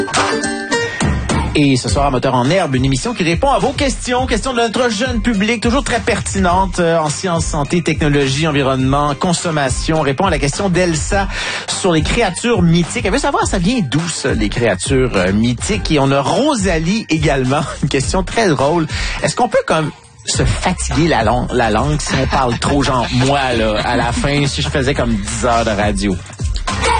Et ce soir, à Moteur en Herbe, une émission qui répond à vos questions de notre jeune public, toujours très pertinente en sciences, santé, technologie, environnement, consommation. On répond à la question d'Elsa sur les créatures mythiques. Elle veut savoir, ça vient d'où, ça, les créatures mythiques? Et on a Rosalie également, une question très drôle. Est-ce qu'on peut comme se fatiguer la langue si on parle trop, genre moi, là, à la fin, si je faisais comme 10 heures de radio?